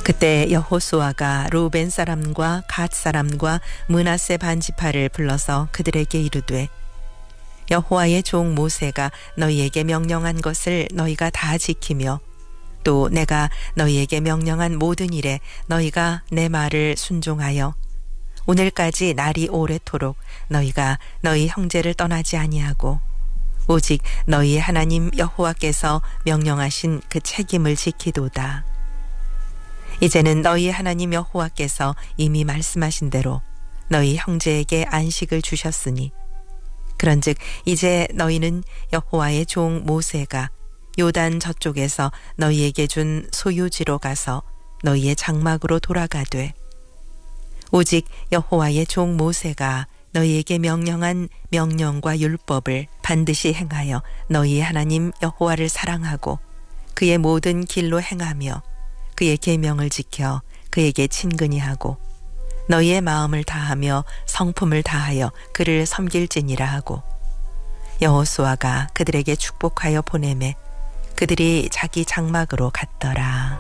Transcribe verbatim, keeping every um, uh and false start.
그때 여호수아가 루벤 사람과 갓 사람과 므낫세 반지파를 불러서 그들에게 이르되 여호와의 종 모세가 너희에게 명령한 것을 너희가 다 지키며 또 내가 너희에게 명령한 모든 일에 너희가 내 말을 순종하여 오늘까지 날이 오래도록 너희가 너희 형제를 떠나지 아니하고 오직 너희 하나님 여호와께서 명령하신 그 책임을 지키도다. 이제는 너희 하나님 여호와께서 이미 말씀하신 대로 너희 형제에게 안식을 주셨으니 그런즉 이제 너희는 여호와의 종 모세가 요단 저쪽에서 너희에게 준 소유지로 가서 너희의 장막으로 돌아가되 오직 여호와의 종 모세가 너희에게 명령한 명령과 율법을 반드시 행하여 너희 하나님 여호와를 사랑하고 그의 모든 길로 행하며 그의 계명을 지켜 그에게 친근히 하고 너희의 마음을 다하며 성품을 다하여 그를 섬길지니라 하고 여호수아가 그들에게 축복하여 보내매 그들이 자기 장막으로 갔더라.